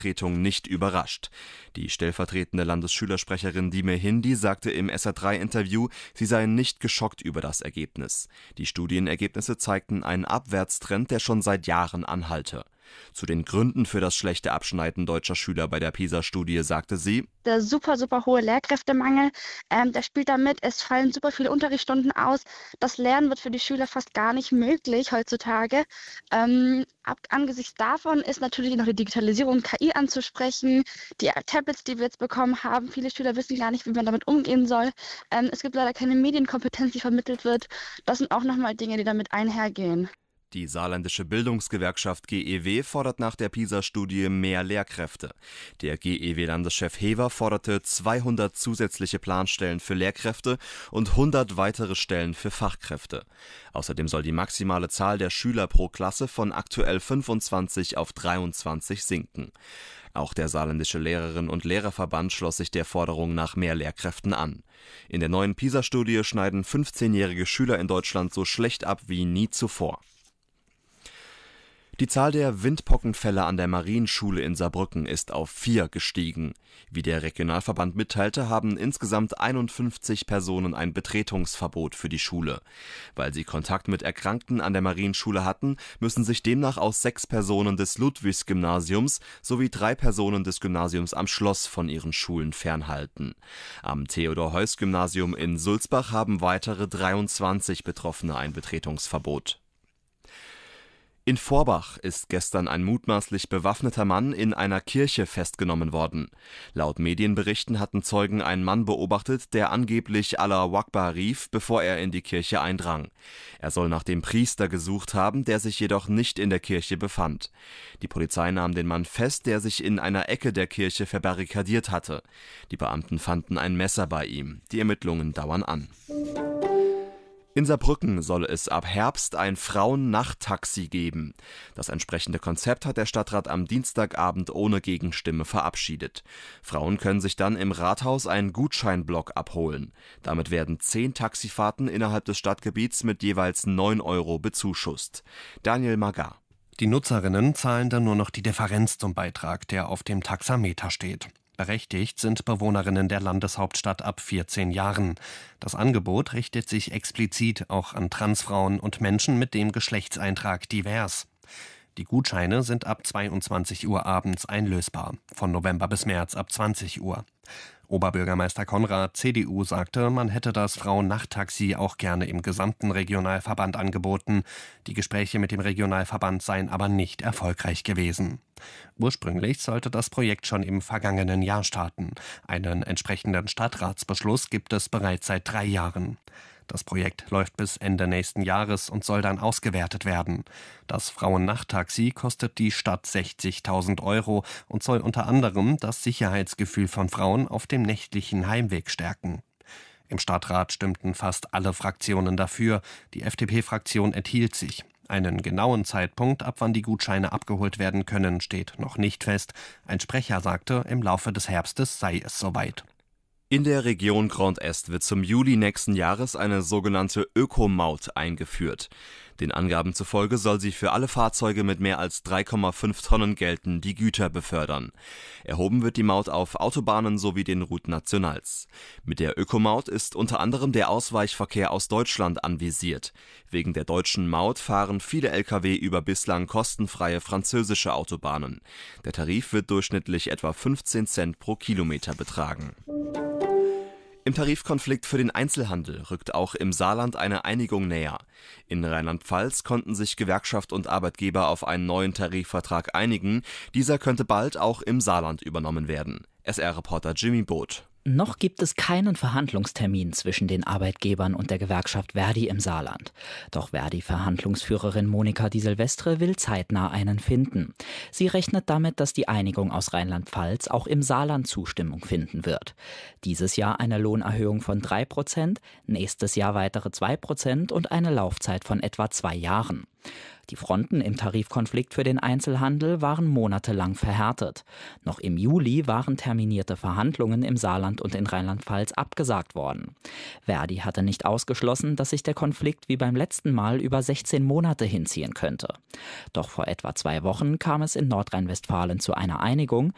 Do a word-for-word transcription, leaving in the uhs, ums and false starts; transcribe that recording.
Vertretung nicht überrascht. Die stellvertretende Landesschülersprecherin Dime Hindi sagte im S R drei Interview, sie seien nicht geschockt über das Ergebnis. Die Studienergebnisse zeigten einen Abwärtstrend, der schon seit Jahren anhalte. Zu den Gründen für das schlechte Abschneiden deutscher Schüler bei der PISA-Studie sagte sie: Der super, super hohe Lehrkräftemangel, ähm, der spielt damit, es fallen super viele Unterrichtsstunden aus. Das Lernen wird für die Schüler fast gar nicht möglich heutzutage. Ähm, ab, angesichts davon ist natürlich noch die Digitalisierung und K I anzusprechen. Die Tablets, die wir jetzt bekommen haben, viele Schüler wissen gar nicht, wie man damit umgehen soll. Ähm, es gibt leider keine Medienkompetenz, die vermittelt wird. Das sind auch nochmal Dinge, die damit einhergehen. Die saarländische Bildungsgewerkschaft G E W fordert nach der PISA-Studie mehr Lehrkräfte. Der G E W-Landeschef Hever forderte zweihundert zusätzliche Planstellen für Lehrkräfte und hundert weitere Stellen für Fachkräfte. Außerdem soll die maximale Zahl der Schüler pro Klasse von aktuell fünfundzwanzig auf dreiundzwanzig sinken. Auch der saarländische Lehrerinnen- und Lehrerverband schloss sich der Forderung nach mehr Lehrkräften an. In der neuen PISA-Studie schneiden fünfzehnjährige Schüler in Deutschland so schlecht ab wie nie zuvor. Die Zahl der Windpockenfälle an der Marienschule in Saarbrücken ist auf vier gestiegen. Wie der Regionalverband mitteilte, haben insgesamt einundfünfzig Personen ein Betretungsverbot für die Schule. Weil sie Kontakt mit Erkrankten an der Marienschule hatten, müssen sich demnach aus sechs Personen des Ludwigs-Gymnasiums sowie drei Personen des Gymnasiums am Schloss von ihren Schulen fernhalten. Am Theodor-Heuss-Gymnasium in Sulzbach haben weitere dreiundzwanzig Betroffene ein Betretungsverbot. In Forbach ist gestern ein mutmaßlich bewaffneter Mann in einer Kirche festgenommen worden. Laut Medienberichten hatten Zeugen einen Mann beobachtet, der angeblich Allah Akbar rief, bevor er in die Kirche eindrang. Er soll nach dem Priester gesucht haben, der sich jedoch nicht in der Kirche befand. Die Polizei nahm den Mann fest, der sich in einer Ecke der Kirche verbarrikadiert hatte. Die Beamten fanden ein Messer bei ihm. Die Ermittlungen dauern an. In Saarbrücken soll es ab Herbst ein Frauen-Nachttaxi geben. Das entsprechende Konzept hat der Stadtrat am Dienstagabend ohne Gegenstimme verabschiedet. Frauen können sich dann im Rathaus einen Gutscheinblock abholen. Damit werden zehn Taxifahrten innerhalb des Stadtgebiets mit jeweils neun Euro bezuschusst. Daniel Magar. Die Nutzerinnen zahlen dann nur noch die Differenz zum Beitrag, der auf dem Taxameter steht. Berechtigt sind Bewohnerinnen der Landeshauptstadt ab vierzehn Jahren. Das Angebot richtet sich explizit auch an Transfrauen und Menschen mit dem Geschlechtseintrag divers. Die Gutscheine sind ab zweiundzwanzig Uhr abends einlösbar, von November bis März ab zwanzig Uhr. Oberbürgermeister Konrad, C D U, sagte, man hätte das Frauen-Nachttaxi auch gerne im gesamten Regionalverband angeboten. Die Gespräche mit dem Regionalverband seien aber nicht erfolgreich gewesen. Ursprünglich sollte das Projekt schon im vergangenen Jahr starten. Einen entsprechenden Stadtratsbeschluss gibt es bereits seit drei Jahren. Das Projekt läuft bis Ende nächsten Jahres und soll dann ausgewertet werden. Das Frauen-Nachttaxi kostet die Stadt sechzigtausend Euro und soll unter anderem das Sicherheitsgefühl von Frauen auf dem nächtlichen Heimweg stärken. Im Stadtrat stimmten fast alle Fraktionen dafür. Die F D P-Fraktion enthielt sich. Einen genauen Zeitpunkt, ab wann die Gutscheine abgeholt werden können, steht noch nicht fest. Ein Sprecher sagte, im Laufe des Herbstes sei es soweit. In der Region Grand Est wird zum Juli nächsten Jahres eine sogenannte Ökomaut eingeführt. Den Angaben zufolge soll sie für alle Fahrzeuge mit mehr als drei Komma fünf Tonnen gelten, die Güter befördern. Erhoben wird die Maut auf Autobahnen sowie den Routen nationals. Mit der Ökomaut ist unter anderem der Ausweichverkehr aus Deutschland anvisiert. Wegen der deutschen Maut fahren viele L K W über bislang kostenfreie französische Autobahnen. Der Tarif wird durchschnittlich etwa fünfzehn Cent pro Kilometer betragen. Im Tarifkonflikt für den Einzelhandel rückt auch im Saarland eine Einigung näher. In Rheinland-Pfalz konnten sich Gewerkschaft und Arbeitgeber auf einen neuen Tarifvertrag einigen. Dieser könnte bald auch im Saarland übernommen werden. S R-Reporter Jimmy Both. Noch gibt es keinen Verhandlungstermin zwischen den Arbeitgebern und der Gewerkschaft Verdi im Saarland. Doch Verdi-Verhandlungsführerin Monika Di Silvestre will zeitnah einen finden. Sie rechnet damit, dass die Einigung aus Rheinland-Pfalz auch im Saarland Zustimmung finden wird. Dieses Jahr eine Lohnerhöhung von drei Prozent, nächstes Jahr weitere zwei Prozent und eine Laufzeit von etwa zwei Jahren. Die Fronten im Tarifkonflikt für den Einzelhandel waren monatelang verhärtet. Noch im Juli waren terminierte Verhandlungen im Saarland und in Rheinland-Pfalz abgesagt worden. Verdi hatte nicht ausgeschlossen, dass sich der Konflikt wie beim letzten Mal über sechzehn Monate hinziehen könnte. Doch vor etwa zwei Wochen kam es in Nordrhein-Westfalen zu einer Einigung.